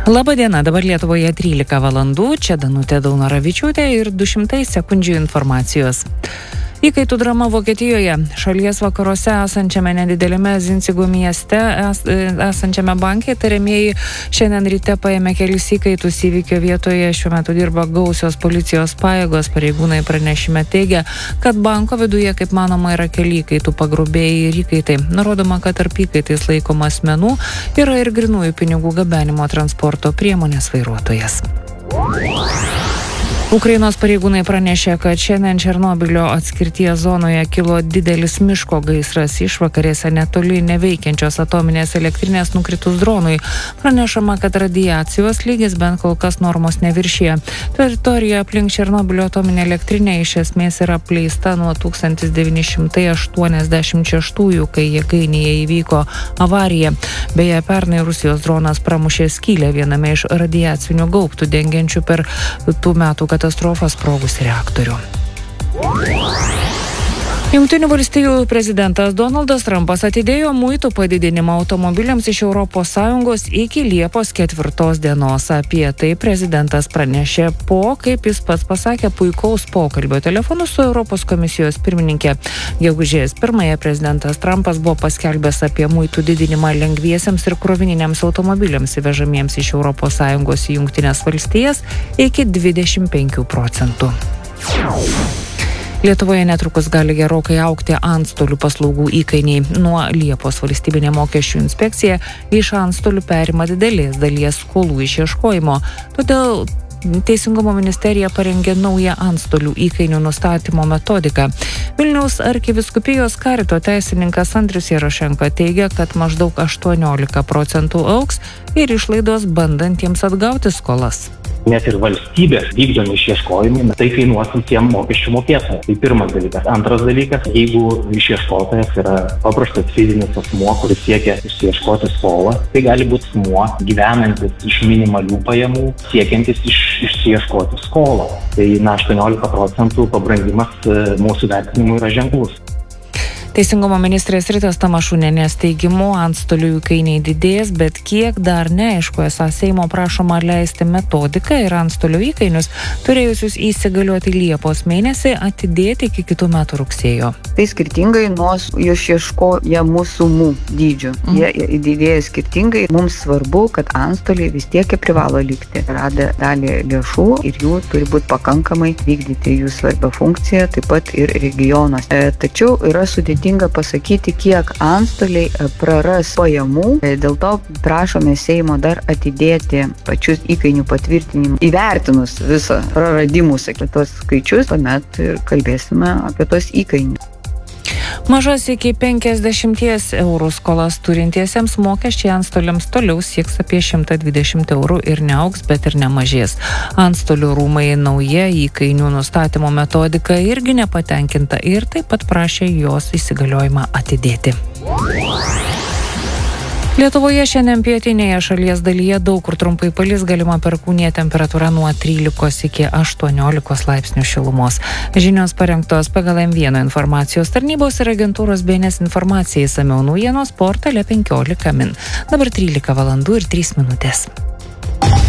Labą dieną, dabar Lietuvoje 13 valandų, čia Danutė Daunoravičiūtė ir 200 sekundžių informacijos. Įkaitų drama Vokietijoje. Šalies vakaruose esančiame nedidelėme Zinzigo mieste esančiame banke tariamieji šiandien ryte paėmė kelis įkaitus. Įvykio vietoje šiuo metu dirba gausios policijos pajėgos. Pareigūnai pranešime teigia, kad banko viduje, kaip manoma, yra keli įkaitų pagrobėjai ir įkaitai. Nurodoma, kad tarp įkaitais laikoma asmenų yra ir grynųjų pinigų gabenimo transporto priemonės vairuotojas. Ukrainos pareigūnai pranešė, kad šiandien Černobylio atskirties zonoje kilo didelis miško gaisras. Išvakarėse netoli neveikiančios atominės elektrinės nukritus dronui. Pranešama, kad radiacijos lygis bent kol kas normos neviršė. Teritorija aplink Černobylio atominę elektrinę iš esmės yra apleista nuo 1986, kai jėgainėje įvyko avarija. Beje, pernai Rusijos dronas pramušė skylę viename iš radiacinių gaubtų dengiančių per tų metų katastrofą sprogus reaktorių. Jungtinių valstijų prezidentas Donaldas Trumpas atidėjo muitų padidinimą automobiliams iš ES iki Liepos 4 dienos. Apie tai prezidentas pranešė kaip jis pats pasakė, puikaus pokalbio telefonu su Europos komisijos pirmininkė. Gegužės 1 prezidentas Trumpas buvo paskelbęs apie muitų didinimą lengviesiems ir krovininiams automobiliams įvežamiems iš ES į Jungtines valstijas iki 25%. Lietuvoje netrukus gali gerokai augti antstolių paslaugų įkainiai. Nuo Liepos valstybinė mokesčių inspekcija iš antstolių perima didelės dalies skolų išieškojimo. Todėl Teisingumo ministerija parengė naują antstolių įkainių nustatymo metodiką. Vilniaus arkivyskupijos karito teisininkas Andrius Jarošenko teigia, kad maždaug 18% augs ir išlaidos bandantiems atgauti skolas. Net ir valstybės vykdomi išieškojimai, tai kainuos visiems mokesčių mokėtojams. Tai pirmas dalykas. Antras dalykas, jeigu išieškotojas yra paprastas fizinis asmuo, kuris siekia išieškoti skolą, tai gali būti asmuo gyvenantis iš minimalių pajamų, siekiantis išieškoti skolą. Tai 18% pabrangimas mūsų vertinimu yra ženklus. Teisingumo ministrės Ritos Tamašunienės teigimu antstolių įkainiai didės, bet kiek dar neaišku. Esą Seimo prašoma leisti metodiką ir antstolių įkainius, turėjusius įsigalioti Liepos mėnesį, atidėti iki kitų metų rugsėjo. Tai skirtingai nuo išieškojamų sumų dydžių. Jie didėja skirtingai. Mums svarbu, kad antstoliai vis tiek privalo likti. Rada dalį lėšų ir jų turi būti pakankamai vykdyti jų svarbią funkciją, taip pat ir regionuose. Tačiau yra sudėtinga pasakyti, kiek antstoliai praras pajamų. Dėl to prašome Seimo dar atidėti pačius įkainių patvirtinimus. Įvertinus visą praradimus, tos skaičius, tuomet ir kalbėsime apie tos įkainius. Mažas iki 50 eurų skolas turintiesiems mokesčiai antstoliams toliau sieks apie 120 eurų ir neaugs, bet ir nemažės. Antstolių rūmai nauja įkainių nustatymo metodika irgi nepatenkinta ir taip pat prašė jos įsigaliojimą atidėti. Lietuvoje šiandien pietinėje šalies dalyje daug kur trumpai palis, galima perkūnija, temperatūra nuo 13 iki 18 laipsnių šilumos. Žinios parengtos pagal M1 informacijos tarnybos ir agentūros BNS informacijai, išsamiau naujienos portale 15 min. Dabar 13 valandų ir 3 minutės.